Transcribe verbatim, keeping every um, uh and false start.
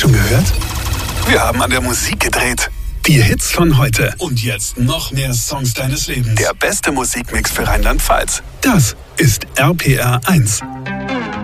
Schon gehört? Wir haben an der Musik gedreht. Die Hits von heute. Und jetzt noch mehr Songs deines Lebens. Der beste Musikmix für Rheinland-Pfalz. Das ist R P R eins.